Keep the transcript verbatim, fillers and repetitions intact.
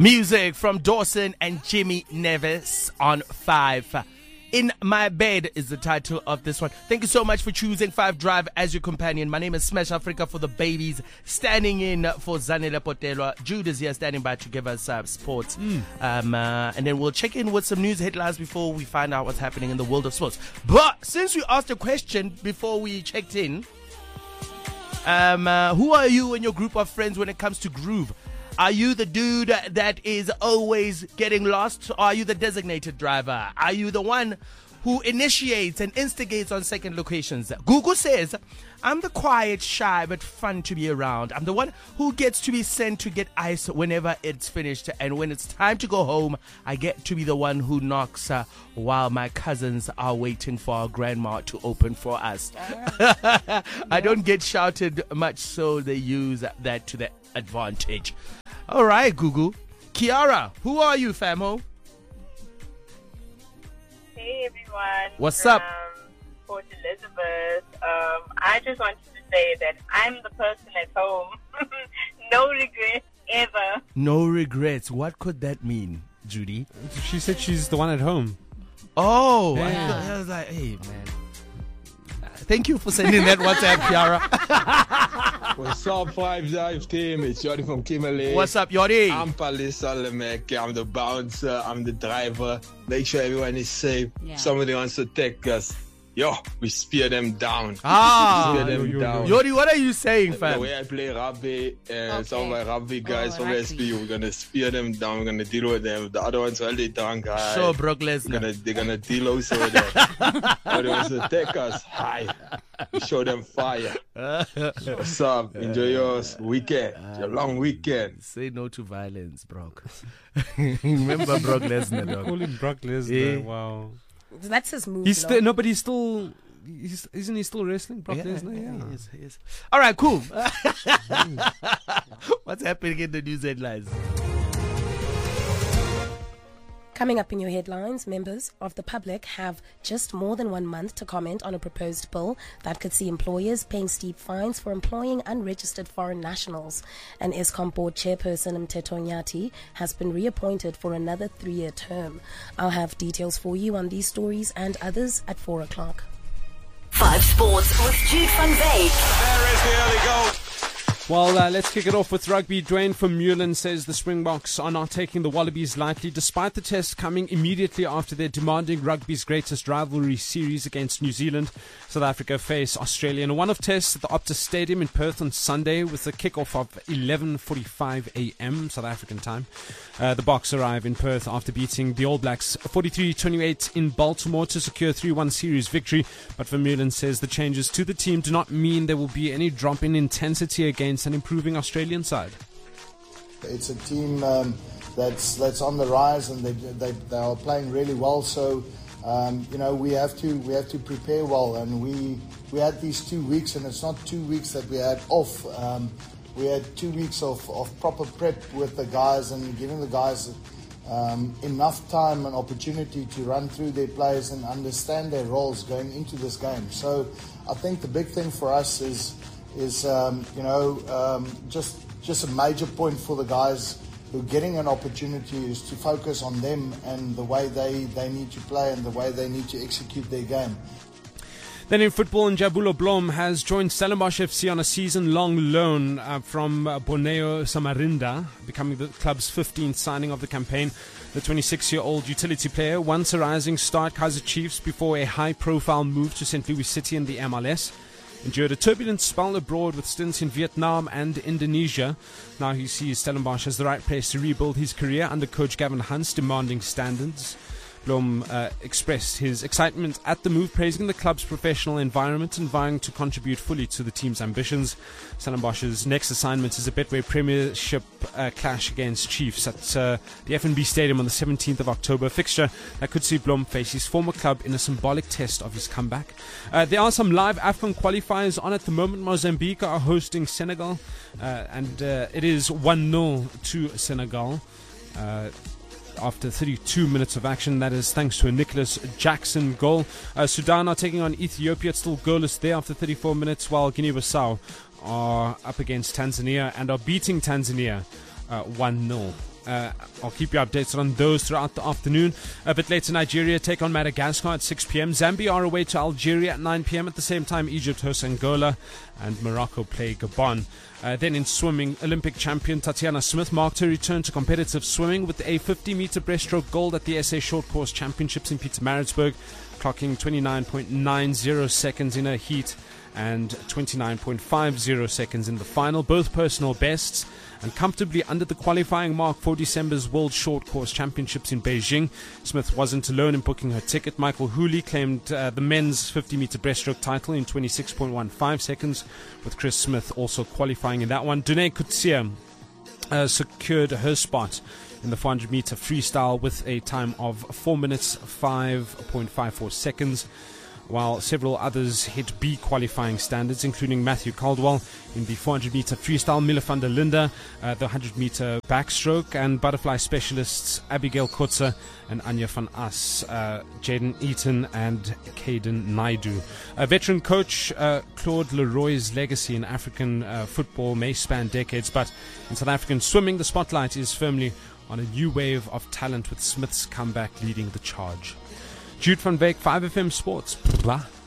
Music from Dawson and Jimmy Nevis on five. In My Bed is the title of this one. Thank you so much for choosing Five Drive as your companion. My name is Smash Africa for the babies. Standing in for Zanele Potelwa. Jude is here standing by to give us uh, sports. Mm. Um, uh, and then we'll check in with some news headlines before we find out what's happening in the world of sports. But since we asked a question before we checked in, um, uh, who are you and your group of friends when it comes to groove? Are you the dude that is always getting lost? Or are you the designated driver? Are you the one who initiates and instigates on second locations? Google says, I'm the quiet, shy, but fun to be around. I'm the one who gets to be sent to get ice whenever it's finished. And when it's time to go home, I get to be the one who knocks uh, while my cousins are waiting for our grandma to open for us. Yeah. I don't get shouted much, so they use that to their advantage. All right, Google. Kiara, who are you, famo? Hey, everyone. What's from up? Port Elizabeth. Um, I just wanted to say that I'm the person at home. No regrets ever. No regrets. What could that mean, Judy? She said she's the one at home. Oh, yeah. I, thought, I was like, hey, man. Thank you for sending that WhatsApp, Kiara. What's up, Five Drive team? It's Jordi from Kimberley. What's up, Jordi? I'm Palisa Lemeke. I'm the bouncer. I'm the driver. Make sure everyone is safe. Yeah. Somebody wants to take us. Yo, we spear them down. Ah, spear them yo, yo, down. Jordi, what are you saying, fam? The way I play rugby, uh, Okay. some of my rugby guys Oh, from rugby. S P, we're gonna spear them down. We're gonna deal with them. The other ones, well, they drunk. Hi. Sure, Brock They're Lesnar. gonna, they're gonna deal also with them. But they want to take us. Hi. We show them fire. What's up? Enjoy your weekend. Your long weekend. Say no to violence, Brock. Remember Brock Lesnar, dog. Call him Brock Lesnar. Yeah. Wow. That's his move. He's though. still no, but he's still. He's, isn't he still wrestling? Brock Yeah, Lesnar. yeah, Yeah. he is, he is. All right, cool. What's happening in the news headlines? Coming up in your headlines, members of the public have just more than one month to comment on a proposed bill that could see employers paying steep fines for employing unregistered foreign nationals. And ESCOM board chairperson Mteto Nyati has been reappointed for another three-year term. I'll have details for you on these stories and others at four o'clock. Five Sports with Jude van Veek. There is the early goal. Well, uh, let's kick it off with rugby. Dwayne from Vermeulen says the Springboks are not taking the Wallabies lightly, despite the test coming immediately after their demanding rugby's greatest rivalry series against New Zealand. South Africa face Australia in a one-off test at the Optus Stadium in Perth on Sunday with a kick-off of eleven forty-five a.m. South African time. Uh, the Boks arrive in Perth after beating the All Blacks forty-three twenty-eight in Baltimore to secure a three one series victory. But Vermeulen says the changes to the team do not mean there will be any drop in intensity against an improving Australian side. It's a team um, that's that's on the rise, and they they, they are playing really well. So um, you know we have to we have to prepare well, and we we had these two weeks, and it's not two weeks that we had off. Um, we had two weeks of, of proper prep with the guys and giving the guys um, enough time and opportunity to run through their plays and understand their roles going into this game. So I think the big thing for us is. is, um, you know, um, just just a major point for the guys who are getting an opportunity is to focus on them and the way they, they need to play and the way they need to execute their game. Then in football, Njabulo Blom has joined Stellenbosch F C on a season-long loan uh, from uh, Borneo Samarinda, becoming the club's fifteenth signing of the campaign. The twenty-six-year-old utility player, once a rising star at Kaizer Chiefs before a high-profile move to Saint Louis City in the M L S. Endured a turbulent spell abroad with stints in Vietnam and Indonesia. Now he sees Stellenbosch as the right place to rebuild his career under coach Gavin Hunt's demanding standards. Blom uh, expressed his excitement at the move, praising the club's professional environment and vying to contribute fully to the team's ambitions. Stellenbosch's next assignment is a Betway Premiership uh, clash against Chiefs at uh, the F N B Stadium on the seventeenth of October, a fixture that could see Blom face his former club in a symbolic test of his comeback. Uh, there are some live AFCON qualifiers on at the moment. Mozambique are hosting Senegal, uh, and uh, it is one nil to Senegal. Uh, After thirty-two minutes of action, that is thanks to a Nicholas Jackson goal. Uh, Sudan are taking on Ethiopia. It's still goalless there after thirty-four minutes, while Guinea-Bissau are up against Tanzania and are beating Tanzania uh, one nil. Uh, I'll keep you updated on those throughout the afternoon. A bit later, Nigeria take on Madagascar at six p.m. Zambia are away to Algeria at nine p.m. At the same time, Egypt hosts Angola and Morocco play Gabon. Uh, then in swimming, Olympic champion Tatiana Smith marked her return to competitive swimming with a fifty meter breaststroke gold at the S A Short Course Championships in Pietermaritzburg, clocking twenty-nine point nine zero seconds in her heat and twenty-nine point five zero seconds in the final, both personal bests, and comfortably under the qualifying mark for December's World Short Course Championships in Beijing. Smith wasn't alone in booking her ticket. Michael Hooley claimed uh, the men's fifty meter breaststroke title in twenty-six point one five seconds, with Chris Smith also qualifying in that one. Dune Coetzee uh, secured her spot in the four hundred meter freestyle with a time of four minutes five point five four seconds, while several others hit B qualifying standards, including Matthew Caldwell in the four hundred meter freestyle, Miller van der Linde, uh, the one hundred meter backstroke, and butterfly specialists Abigail Kotze and Anya van As, uh, Jaden Eaton and Caden Naidu. A veteran coach, uh, Claude Leroy's legacy in African uh, football may span decades, but in South African swimming, the spotlight is firmly on a new wave of talent, with Smith's comeback leading the charge. Jude van Veek, five F M Sports. Blah.